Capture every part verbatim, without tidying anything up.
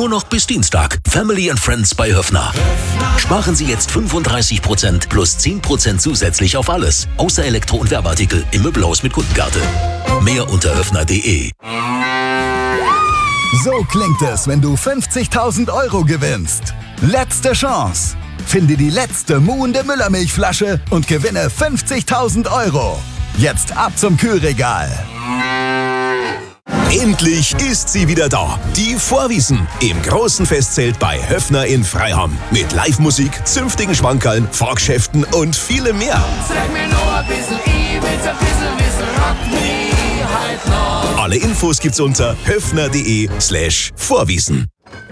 Nur noch bis Dienstag. Family and Friends bei Höffner. Sparen Sie jetzt fünfunddreißig Prozent plus zehn Prozent zusätzlich auf alles. Außer Elektro- und Werbeartikel im Möbelhaus mit Kundenkarte. Mehr unter höffner punkt de. So klingt es, wenn du fünfzigtausend Euro gewinnst. Letzte Chance. Finde die letzte muhende Müllermilchflasche und gewinne fünfzigtausend Euro. Jetzt ab zum Kühlregal. Endlich ist sie wieder da. Die Vorwiesen im großen Festzelt bei Höffner in Freiham. Mit Live-Musik, zünftigen Schmankerln, Fahrgeschäften und vielem mehr. Sag mir nur ein bisschen, ich will's ein bisschen wissen, rock me halt noch. Alle Infos gibt's unter höffner punkt de slash Vorwiesen.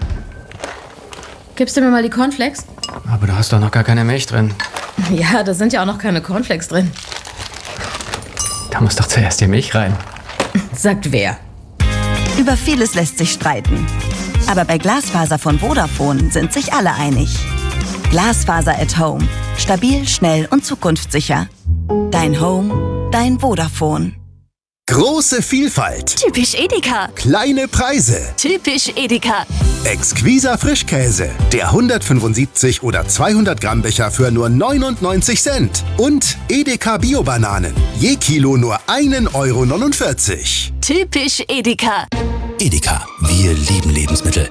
Gibst du mir mal die Cornflakes? Aber da hast doch noch gar keine Milch drin. Ja, da sind ja auch noch keine Cornflakes drin. Da muss doch zuerst die Milch rein. Sagt wer? Über vieles lässt sich streiten. Aber bei Glasfaser von Vodafone sind sich alle einig. Glasfaser at Home. Stabil, schnell und zukunftssicher. Dein Home, dein Vodafone. Große Vielfalt. Typisch Edeka. Kleine Preise. Typisch Edeka. Exquiser Frischkäse. Der hundertfünfundsiebzig oder zweihundert Gramm Becher für nur neunundneunzig Cent. Und Edeka Bio-Bananen. Je Kilo nur ein Euro neunundvierzig. Typisch Edeka. Edeka, wir lieben Lebensmittel.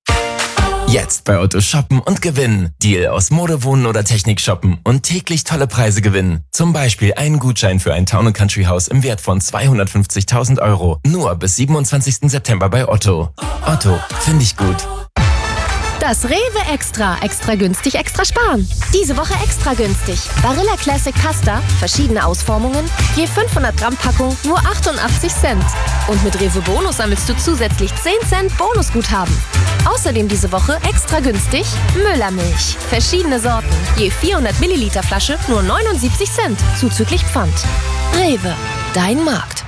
Jetzt bei Otto shoppen und gewinnen. Deal aus Mode, Wohnen oder Technik shoppen und täglich tolle Preise gewinnen. Zum Beispiel einen Gutschein für ein Town and Country Haus im Wert von zweihundertfünfzigtausend Euro. Nur bis siebenundzwanzigsten September bei Otto. Otto, finde ich gut. Das Rewe Extra. Extra günstig, extra sparen. Diese Woche extra günstig. Barilla Classic Pasta, verschiedene Ausformungen, je fünfhundert Gramm Packung, nur achtundachtzig Cent. Und mit Rewe Bonus sammelst du zusätzlich zehn Cent Bonusguthaben. Außerdem diese Woche extra günstig Müllermilch. Verschiedene Sorten, je vierhundert Milliliter Flasche, nur neunundsiebzig Cent, zuzüglich Pfand. Rewe, dein Markt.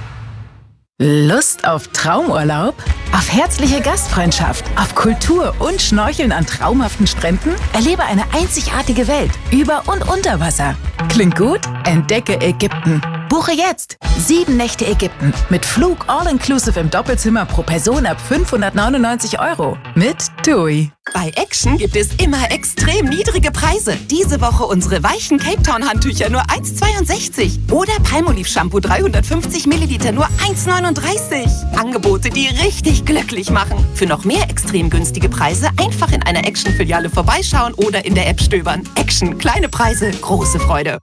Lust auf Traumurlaub? Auf herzliche Gastfreundschaft? Auf Kultur und Schnorcheln an traumhaften Stränden? Erlebe eine einzigartige Welt über und unter Wasser. Klingt gut? Entdecke Ägypten. Buche jetzt sieben Nächte Ägypten mit Flug all-inclusive im Doppelzimmer pro Person ab fünfhundertneunundneunzig Euro mit TUI. Bei Action gibt es immer extrem niedrige Preise. Diese Woche unsere weichen Cape Town Handtücher nur eins Komma zweiundsechzig oder Palmolive Shampoo dreihundertfünfzig Milliliter nur eins Komma neununddreißig. Angebote, die richtig glücklich machen. Für noch mehr extrem günstige Preise einfach in einer Action-Filiale vorbeischauen oder in der App stöbern. Action, kleine Preise, große Freude.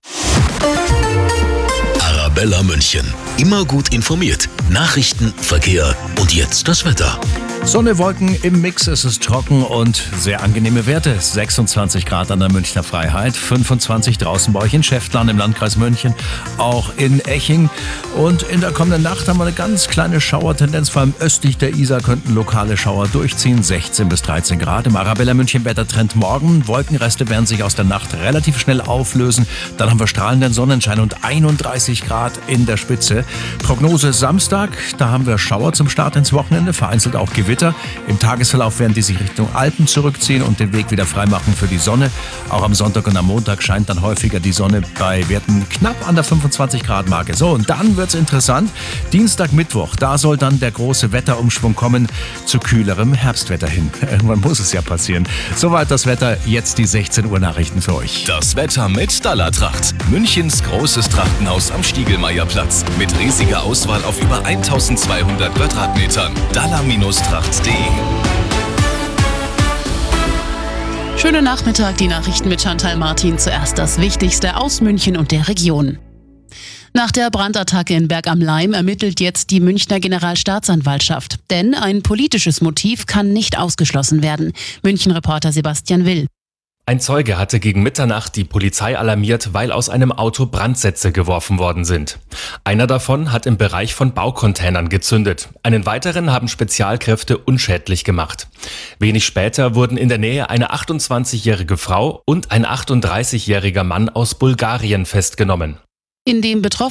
Arabella München. Immer gut informiert. Nachrichten, Verkehr und jetzt das Wetter. Sonne, Wolken im Mix, es ist trocken und sehr angenehme Werte. sechsundzwanzig Grad an der Münchner Freiheit, fünfundzwanzig draußen bei euch in Schäftlarn im Landkreis München, auch in Eching. Und in der kommenden Nacht haben wir eine ganz kleine Schauertendenz, vor allem östlich der Isar könnten lokale Schauer durchziehen, sechzehn bis dreizehn Grad. Im Arabella München Wettertrend morgen, Wolkenreste werden sich aus der Nacht relativ schnell auflösen. Dann haben wir strahlenden Sonnenschein und einunddreißig Grad in der Spitze. Prognose Samstag, da haben wir Schauer zum Start ins Wochenende, vereinzelt auch Gewitter. Im Tagesverlauf werden die sich Richtung Alpen zurückziehen und den Weg wieder freimachen für die Sonne. Auch am Sonntag und am Montag scheint dann häufiger die Sonne bei Werten knapp an der fünfundzwanzig Grad Marke. So, und dann wird's interessant. Dienstag, Mittwoch, da soll dann der große Wetterumschwung kommen zu kühlerem Herbstwetter hin. Irgendwann muss es ja passieren. Soweit das Wetter, jetzt die sechzehn Uhr Nachrichten für euch. Das Wetter mit Dallartracht. Münchens großes Trachtenhaus am Stiegelmeierplatz. Mit riesiger Auswahl auf über eintausendzweihundert Quadratmetern. Dallar-Tracht. Schönen Nachmittag, die Nachrichten mit Chantal Martin. Zuerst das Wichtigste aus München und der Region. Nach der Brandattacke in Berg am Laim ermittelt jetzt die Münchner Generalstaatsanwaltschaft. Denn ein politisches Motiv kann nicht ausgeschlossen werden. München-Reporter Sebastian Will. Ein Zeuge hatte gegen Mitternacht die Polizei alarmiert, weil aus einem Auto Brandsätze geworfen worden sind. Einer davon hat im Bereich von Baucontainern gezündet. Einen weiteren haben Spezialkräfte unschädlich gemacht. Wenig später wurden in der Nähe eine achtundzwanzigjährige Frau und ein achtunddreißigjähriger Mann aus Bulgarien festgenommen. In dem betroffenen